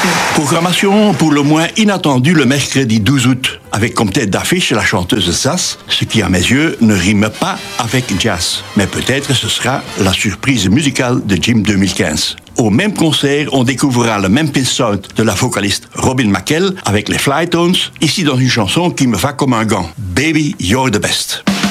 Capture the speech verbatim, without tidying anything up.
Programmation pour le moins inattendue le mercredi douze août, avec comme tête d'affiche la chanteuse Sass, ce qui à mes yeux ne rime pas avec jazz. Mais peut-être ce sera la surprise musicale de Jim deux mille quinze. Au même concert, on découvrira le Memphis Sound de la vocaliste Robin McKell avec les Flytones, ici dans une chanson qui me va comme un gant. Baby, you're the best.